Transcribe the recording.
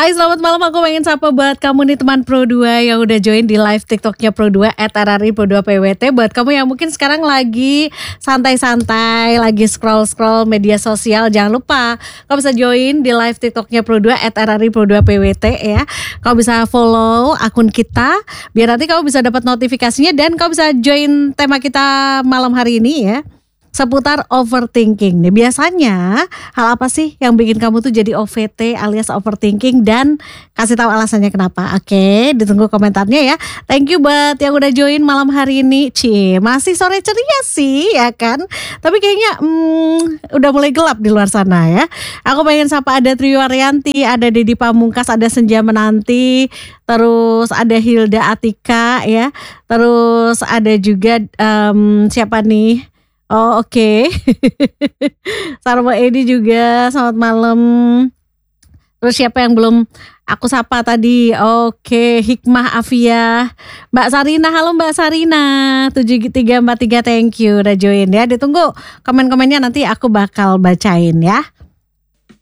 Hai, selamat malam. Aku pengen sapa buat kamu nih teman Pro 2 yang udah join di live TikToknya Pro 2 @RRI Pro 2 PWT. Buat kamu yang mungkin sekarang lagi santai-santai, lagi scroll-scroll media sosial, jangan lupa kamu bisa join di live TikToknya Pro 2 @RRI Pro 2 PWT ya. Kamu bisa follow akun kita biar nanti kamu bisa dapat notifikasinya dan kamu bisa join tema kita malam hari ini ya. Seputar overthinking nih. Biasanya hal apa sih yang bikin kamu tuh jadi OVT alias overthinking, dan kasih tahu alasannya kenapa. Oke, ditunggu komentarnya ya. Thank you buat yang udah join malam hari ini. Masih sore ceria sih ya kan. Tapi kayaknya udah mulai gelap di luar sana ya. Aku pengen sapa ada Trio Arianti, ada Dedi Pamungkas, ada Senja Menanti, terus ada Hilda Atika ya. Terus ada juga siapa nih? Oh oke. Sarma Edi juga, selamat malam. Terus siapa yang belum aku sapa tadi? Oke, Hikmah Afia, Mbak Sarina, halo Mbak Sarina 7343, thank you udah join ya. Ditunggu komen-komennya, nanti aku bakal bacain ya.